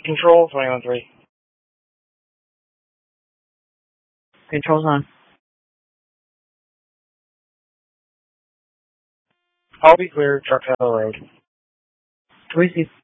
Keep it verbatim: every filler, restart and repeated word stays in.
Control, twenty-one three. Control's on. I'll be clear, Truck Hill Road. Receive.